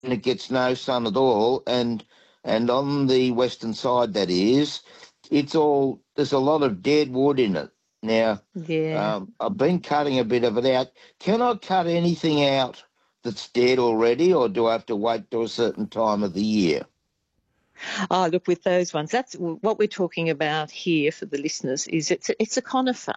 and it gets no sun at all, and on the western side, that is, there's a lot of dead wood in it. Now, Yeah. I've been cutting a bit of it out. Can I cut anything out that's dead already, or do I have to wait till a certain time of the year? Oh, look, with those ones, that's what we're talking about here for the listeners. Is it's a conifer.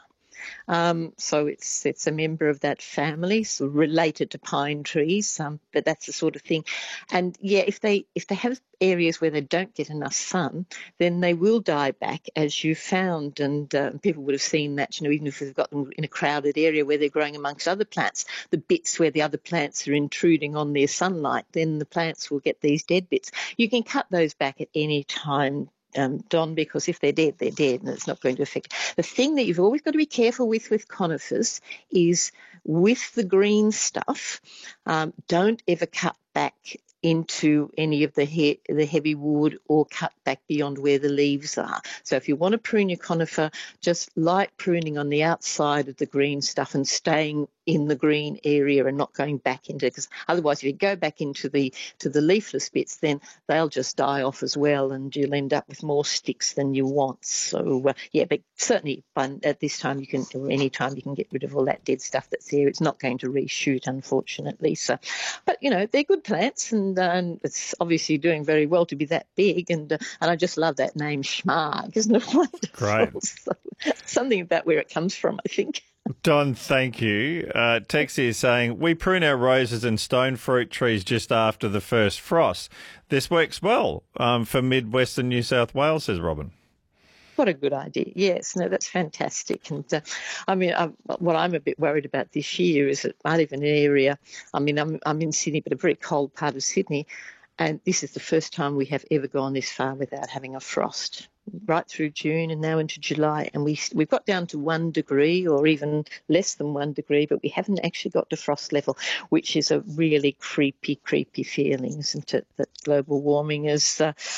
So it's a member of that family, so related to pine trees, but that's the sort of thing. And yeah, if they have areas where they don't get enough sun, then they will die back, as you found. And people would have seen that, even if they've got them in a crowded area where they're growing amongst other plants, the bits where the other plants are intruding on their sunlight, then the plants will get these dead bits. You can cut those back at any time, Don, because if they're dead, and it's not going to affect. The thing that you've always got to be careful with conifers is with the green stuff, don't ever cut back into any of the heavy wood or cut back beyond where the leaves are. So if you want to prune your conifer, just light pruning on the outside of the green stuff and staying in the green area and not going back into it, because otherwise if you go back into the leafless bits, then they'll just die off as well, and you'll end up with more sticks than you want. So yeah, but certainly at this time you can, or any time you can get rid of all that dead stuff that's there. It's not going to reshoot, unfortunately. So, but they're good plants, and it's obviously doing very well to be that big. And I just love that name, Schmarg, isn't it wonderful? Great. So, something about where it comes from, I think. Don, thank you. Tex is saying, we prune our roses and stone fruit trees just after the first frost. This works well for mid-western New South Wales, says Robin. What a good idea. Yes, no, that's fantastic. And what I'm a bit worried about this year is that I live in an area, I'm in Sydney, but a very cold part of Sydney, and this is the first time we have ever gone this far without having a frost, right through June and now into July. And we've got down to 1 degree or even less than 1 degree, but we haven't actually got to frost level, which is a really creepy feeling, isn't it, that global warming is...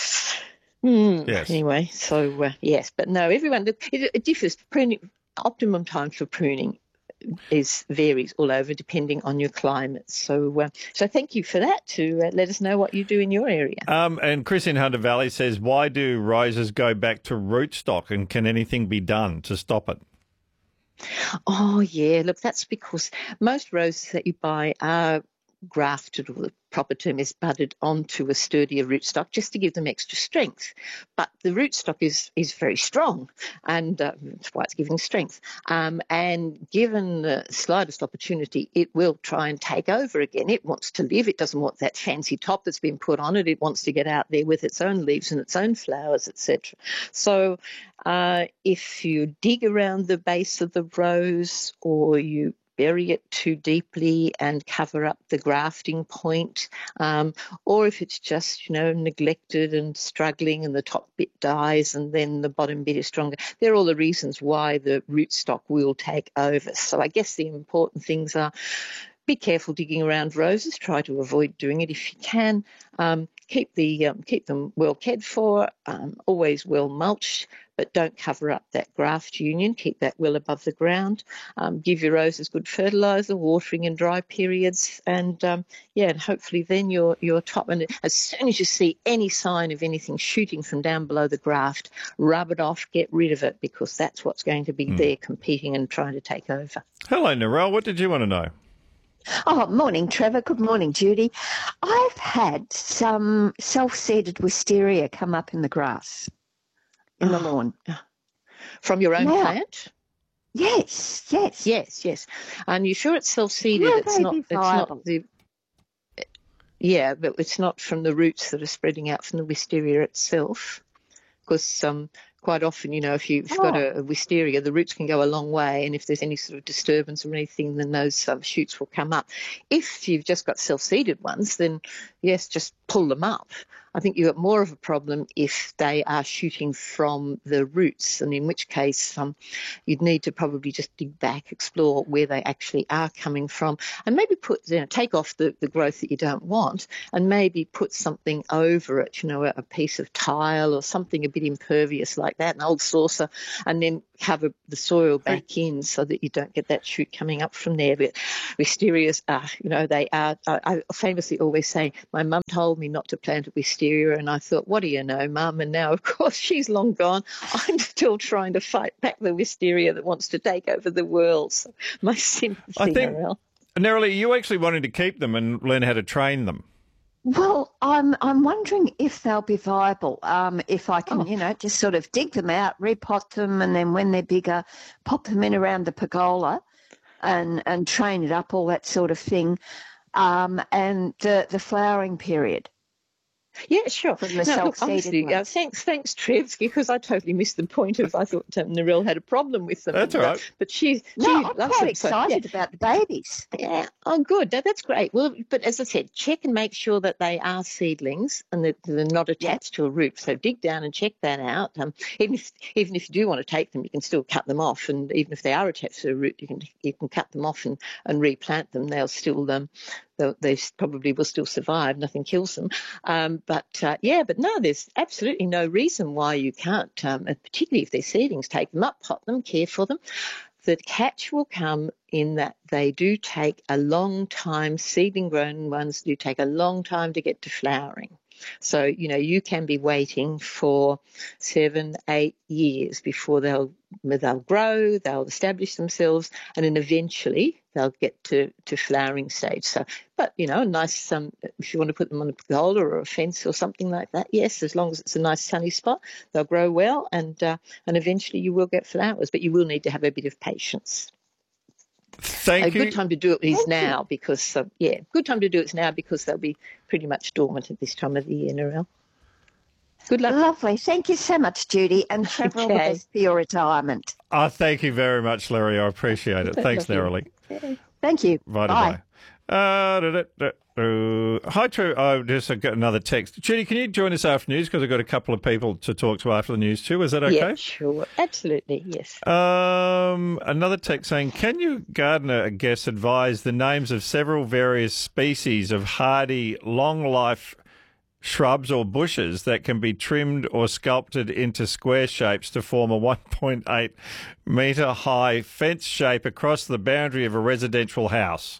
Yes. Anyway, so yes, but no, everyone, it differs. Pruning, optimum time for pruning varies all over depending on your climate. So thank you for that, to let us know what you do in your area. And Chris in Hunter Valley says, why do roses go back to rootstock, and can anything be done to stop it? Oh, yeah, look, that's because most roses that you buy are grafted, or the proper term is budded, onto a sturdier rootstock just to give them extra strength. But the rootstock is very strong, and that's why it's giving strength. And given the slightest opportunity, it will try and take over again. It wants to live. It doesn't want that fancy top that's been put on it. It wants to get out there with its own leaves and its own flowers, etc. So if you dig around the base of the rose, or you bury it too deeply and cover up the grafting point, or if it's just, neglected and struggling and the top bit dies and then the bottom bit is stronger. They're all the reasons why the rootstock will take over. So I guess the important things are: be careful digging around roses. Try to avoid doing it if you can. Keep them well cared for, always well mulched, but don't cover up that graft union. Keep that well above the ground. Give your roses good fertiliser, watering in dry periods, and and hopefully then your top. And as soon as you see any sign of anything shooting from down below the graft, rub it off, get rid of it, because that's what's going to be there competing and trying to take over. Hello, Narelle. What did you want to know? Oh, morning, Trevor. Good morning, Judy. I've had some self-seeded wisteria come up in the grass in the lawn. From your own plant? Yes. Yes. And you sure it's self-seeded? Will It's they not. be It's viable? not the. Yeah, but it's not from the roots that are spreading out from the wisteria itself, because quite often, if you've got a wisteria, the roots can go a long way, and if there's any sort of disturbance or anything, then those shoots will come up. If you've just got self-seeded ones, then yes, just pull them up. I think you've got more of a problem if they are shooting from the roots, and in which case you'd need to probably just dig back, explore where they actually are coming from, and maybe take off the growth that you don't want, and maybe put something over it, a piece of tile or something a bit impervious like that, an old saucer, and then cover the soil back in so that you don't get that shoot coming up from there. But wisterias are, they are, I famously always say, my mum told me not to plant a wisteria, and I thought, what do you know, Mum? And now, of course, she's long gone. I'm still trying to fight back the wisteria that wants to take over the world. So my sympathy, I think, Narelle. Nerily, you actually wanted to keep them and learn how to train them. Well, I'm wondering if they'll be viable. If I can, just sort of dig them out, repot them, and then when they're bigger, pop them in around the pergola, and train it up, all that sort of thing. And the flowering period. Yeah, sure. From the honestly, thanks, Trev, because I totally missed the point of, I thought Narelle had a problem with them. That's all right. But she I'm loves quite them, excited about the babies. Yeah, oh, good. That's great. Well, but as I said, check and make sure that they are seedlings and that they're not attached to a root. So dig down and check that out. Even if you do want to take them, you can still cut them off. And even if they are attached to a root, you can cut them off and replant them. They'll still they probably will still survive. Nothing kills them. But no, there's absolutely no reason why you can't, particularly if they're seedlings, take them up, pot them, care for them. The catch will come in that they do take a long time, seedling grown ones do take a long time to get to flowering. So, you can be waiting for 7-8 years before they'll grow, they'll establish themselves, and then eventually they'll get to flowering stage. So, but, a nice, if you want to put them on a pergola or a fence or something like that, yes, as long as it's a nice sunny spot, they'll grow well, and eventually you will get flowers, but you will need to have a bit of patience. Thank you. Good time to do it is now because, good time to do it now because they'll be pretty much dormant at this time of the year, Narelle. Good luck. Lovely. Thank you so much, Judy, and Trevor, all the best for your retirement. Thank you very much, Larry. I appreciate it. Thanks, Nerily. Thank you. Bye. Hi, True. Just got another text. Judy, can you join us after news? Because I've got a couple of people to talk to after the news too. Is that okay? Yeah, sure. Absolutely, yes. Another text saying, can you, gardener, I guess, advise the names of several various species of hardy, long-life shrubs or bushes that can be trimmed or sculpted into square shapes to form a 1.8 metre high fence shape across the boundary of a residential house?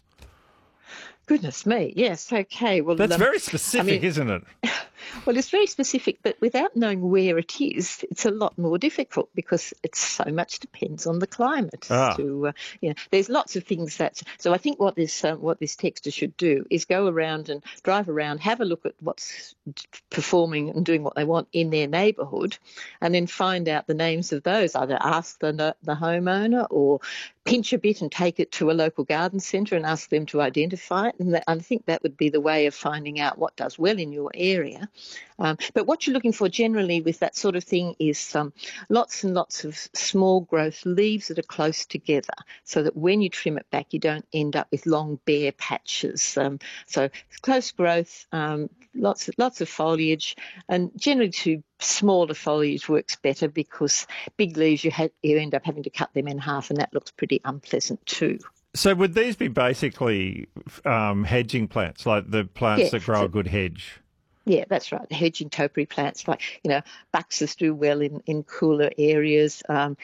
Goodness me, yes, okay. Well, that's very specific, isn't it? Well, it's very specific, but without knowing where it is, it's a lot more difficult because it so much depends on the climate. There's lots of things so I think what this texter should do is go around and drive around, have a look at what's performing and doing what they want in their neighbourhood, and then find out the names of those. Either ask the homeowner or pinch a bit and take it to a local garden centre and ask them to identify it. And I think that would be the way of finding out what does well in your area. But what you're looking for generally with that sort of thing is lots and lots of small growth leaves that are close together so that when you trim it back, you don't end up with long bare patches. So close growth, lots of foliage, and generally to smaller foliage works better because big leaves you end up having to cut them in half, and that looks pretty unpleasant too. So would these be basically hedging plants, like the plants that grow a good hedge? Yeah, that's right. The hedging topiary plants, like, buxus do well in cooler areas,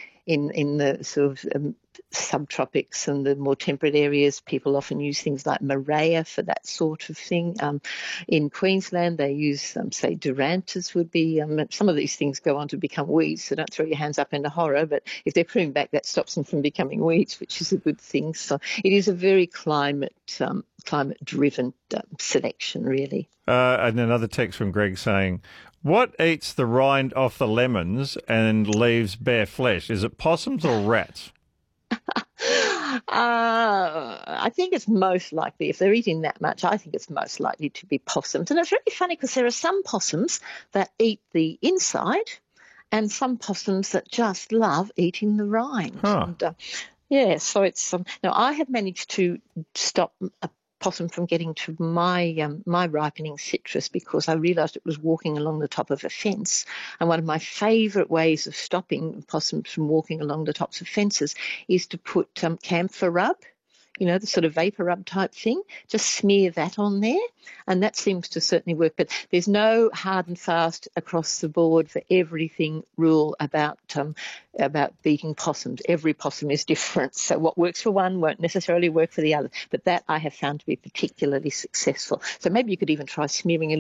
in the sort of subtropics and the more temperate areas. People often use things like Morea for that sort of thing. In Queensland, they use, say, Durantas would be. Some of these things go on to become weeds, so don't throw your hands up into horror. But if they're pruned back, that stops them from becoming weeds, which is a good thing. So it is a very climate-driven selection, really. And another text from Greg saying, what eats the rind off the lemons and leaves bare flesh? Is it possums or rats? I think it's most likely, if they're eating that much, I think it's most likely to be possums. And it's really funny because there are some possums that eat the inside and some possums that just love eating the rind. Huh. And, so it's now I have managed to stop possum from getting to my my ripening citrus, because I realised it was walking along the top of a fence. And one of my favourite ways of stopping possums from walking along the tops of fences is to put camphor rub, you know, the sort of vapor rub type thing. Just smear that on there, and that seems to certainly work. But there's no hard and fast across the board for everything rule about beating possums. Every possum is different, so what works for one won't necessarily work for the other. But that I have found to be particularly successful. So maybe you could even try smearing a